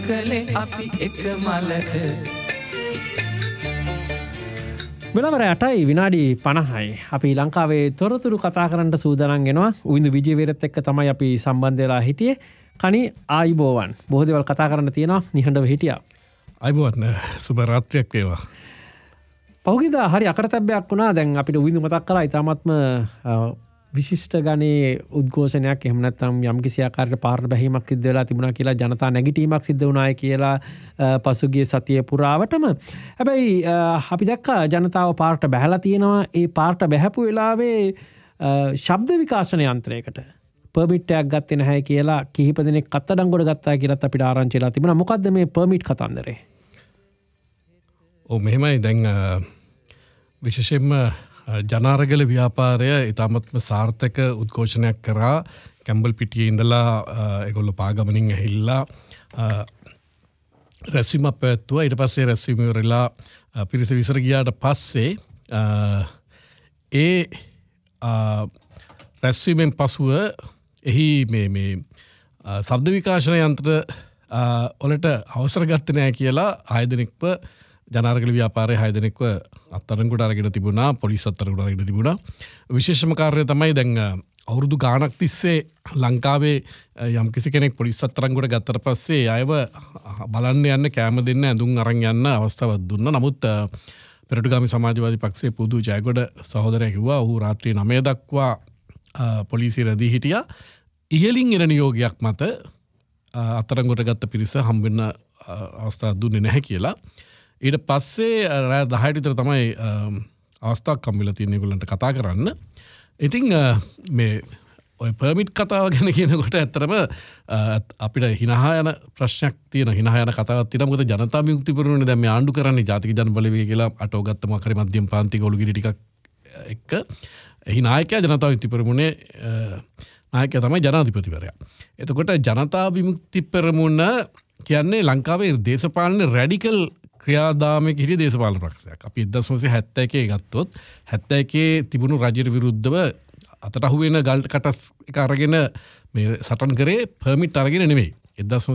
කලේ අපි එක මලක වෙනවර 8යි විනාඩි 50යි. අපි ලංකාවේ තොරතුරු කතා කරන්න සූදානම් වෙනවා. උවින්දු විජේවීරත් එක්ක තමයි අපි සම්බන්ධ වෙලා හිටියේ. කණි ආයිබෝවන්. බොහෝ දේවල් කතා කරන්න තියෙනවා. නිහඬව හිටියා. ආයිබෝවන් සුබ රාත්‍රියක් වේවා. පහුගියදා හරි අකරතැබ්බයක් වුණා. දැන් අපිට උවින්දු මතක් කළා ඊටාත්ම විශිෂ්ට ගණේ උද්ඝෝෂණයක් එහෙම නැත්නම් යම්කිසි ආකාරයකට පාරට බැහිමක් සිද්ධ වෙලා තිබුණා කියලා ජනතා නැගිටීමක් සිද්ධ වුණායි කියලා පසුගිය සතියේ පුරාවටම. හැබැයි අපි දැක්කා ජනතාව පාරට බැහැලා තියෙනවා. ඒ පාරට බැහැපු වෙලාවේ ශබ්ද විකාශන යන්ත්‍රයකට පර්මිට් එකක් ගත්තේ නැහැ කියලා කිහිප දෙනෙක් අත්අඩංගුවට ගත්තා කියලාත් අපිට ආරංචි වෙලා තිබුණා. මොකද්ද මේ පර්මිට් කතන්දරේ? මෙහෙමයි දැන් විශේෂයෙන්ම ජනාරගල ව්‍යාපාරය ඉතාමත්ම සාර්ථක උද්ඝෝෂණයක් කරා. කැම්බල් පිටියේ ඉඳලා ඒගොල්ලෝ පාගමනින් ඇහිල්ලා රැස්වීමක් පැවැත්තුවා. ඊට පස්සේ රැස්වීම ඉවරලා පිරිස විසර ගියාට පස්සේ ඒ රැස්වීමෙන් පසුව එහි මේ ශබ්ද විකාශන යන්ත්‍ර වලට අවසර ගත්තේ නැහැ කියලා 6 දෙනෙක්ව ජනාරගල ව්‍යාපාරයේ 6 දෙනෙක්ව අත්අඩංගුවට අරගෙන තිබුණා. පොලිස් අත්අඩංගුවට අරගෙන තිබුණා. විශේෂම කාර්යය තමයි දැන් අවුරුදු ගාණක් තිස්සේ ලංකාවේ යම්කිසි කෙනෙක් පොලිස් අත්අඩංගුවට ගත්තට පස්සේ අයව බලන්න යන්න කැම දෙන්න ඇඳුම් අරන් යන්න අවස්ථාවක් දුන්නා. නමුත් පෙරටුගාමී සමාජවාදී පක්ෂයේ පුදු ජයගොඩ සහෝදරයා කිව්වා ඔහු රාත්‍රී 9 දක්වා පොලිසිය රැඳී හිටියා. ඉහළින් එන නියෝගයක් මත අත්අඩංගුවට ගත්ත පිරිස හම්බෙන්න අවස්ථාවක් දුන්නේ නැහැ කියලා. ඊට පස්සේ රෑ 10ට විතර තමයි අවස්ථාවක් හම්බෙලා තියෙන ඒගොල්ලන්ට කතා කරන්න. ඉතින් මේ ඔය පර්මිට් කතාව ගැන කියනකොට ඇත්තටම අපිට හිනහා යන ප්‍රශ්නයක් තියෙනවා. හිනහා යන කතාවක් තියෙනවා. මොකද ජනතා විමුක්ති පෙරමුණේ දැන් මේ ආණ්ඩු කරන්නේ ජාතික ජනබලවේගය කියලා අටවගත්ත මොකක් හරි මධ්‍යම පාන්තික ඔලුගිරි ටිකක් එක්ක. එහි නායකයා ජනතා විමුක්ති පෙරමුණේ නායකයා තමයි ජනාධිපතිවරයා. එතකොට ජනතා විමුක්ති පෙරමුණ කියන්නේ ලංකාවේ දේශපාලන රැඩිකල් ක්‍රියාදාමයක හිටිය දේශපාලන පක්ෂයක්. අපි 1971 ගත්තොත් 71 තිබුණු රජයට විරුද්ධව අතට අහුවෙන ගල් කටස් එක අරගෙන මේ සටන් කරේ පර්මිට් අරගෙන නෙමෙයි.